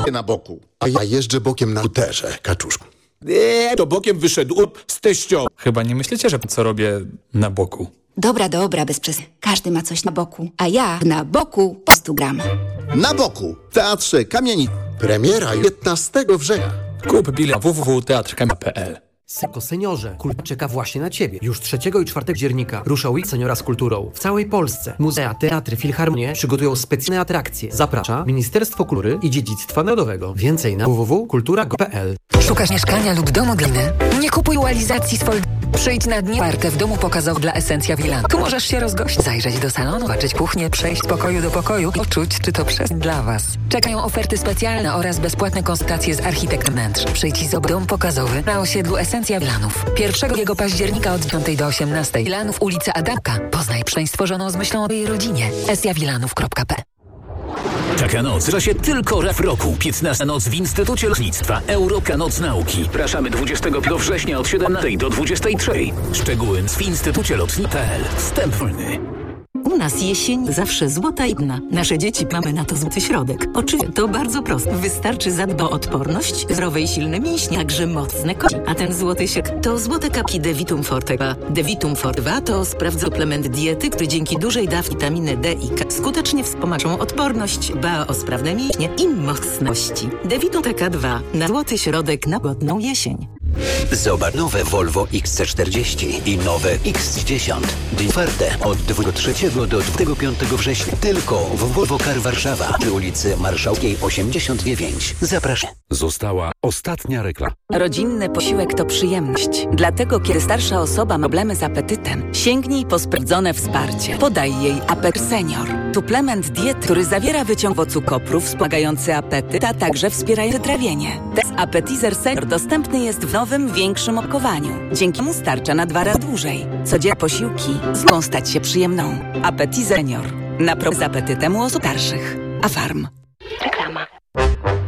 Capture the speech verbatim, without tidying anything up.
na boku. A ja jeżdżę bokiem na skuterze, kaczuszku. Eee, to bokiem wyszedł up z teścią. Chyba nie myślicie, że co robię na boku? Dobra, dobra, bez przesady. Każdy ma coś na boku, a ja na boku po stu gram. Na boku, w Teatrze Kamienic. Premiera piętnastego września. Kup bilet na w w w kropka teatr kamienic kropka p l. Jako seniorze, Kult czeka właśnie na Ciebie. Już trzeciego i czwartego października rusza Week Seniora z kulturą. W całej Polsce muzea, teatry, filharmonie przygotują specjalne atrakcje. Zaprasza Ministerstwo Kultury i Dziedzictwa Narodowego. Więcej na w w w kropka kultura kropka p l. Szukasz mieszkania lub domu dla innych? Nie kupuj realizacji swojego. Przyjdź na dni otwarte w domu pokazowym dla Esencja Villa. Tu możesz się rozgościć, zajrzeć do salonu, zobaczyć kuchnię, przejść z pokoju do pokoju, poczuć, czy to przestrzeń dla Was. Czekają oferty specjalne oraz bezpłatne konsultacje z architektem wnętrz. Przyjdź i zobacz dom pokazowy na osiedlu Esencja Wilanów. pierwszego października od dziewiątej do osiemnastej. Wilanów, ulica Adamka. Poznaj przeń stworzoną z myślą o jej rodzinie. esja wilanów kropka p l. Taka noc zdarza się tylko raz w roku. piętnasta noc w Instytucie Lotnictwa. Europa Noc Nauki. Zapraszamy dwudziestego pierwszego września od siedemnastej do dwudziestej trzeciej. Szczegóły w Instytucie Lotnictwa kropka p l. Wstęp wolny. U nas jesień zawsze złota i dna. Nasze dzieci mamy na to złoty środek. Oczywiście to bardzo proste. Wystarczy zadbać o odporność, zdrowe i silne mięśnie, także mocne kości. A ten złoty środek to złote kapki Devitum Forte dwa. Devitum Forte dwa to sprawdzony suplement diety, który dzięki dużej dawce witaminy D i K skutecznie wspomagają odporność, dba o sprawne mięśnie i mocności. Devitum T K dwa na złoty środek na godną jesień. Zobacz nowe Volvo X C czterdzieści i nowe X dziesięć. Otwarte od dwudziestego trzeciego do dwudziestego piątego września. Tylko w Volvo Car Warszawa przy ulicy Marszałkowskiej osiemdziesiąt dziewięć. Zapraszam. Została ostatnia reklama. Rodzinny posiłek to przyjemność. Dlatego, kiedy starsza osoba ma problemy z apetytem, sięgnij po sprawdzone wsparcie. Podaj jej Apet Senior. Suplement diety, który zawiera wyciąg owocu koprów wspomagający apetyt, a także wspierający trawienie. Ten Appetizer Senior dostępny jest w nowym, większym opakowaniu. Dzięki mu starcza na dwa razy dłużej. Codzienne posiłki mogą stać się przyjemną. Appetizer Senior. Na problem z apetytem u osób starszych. Afarm.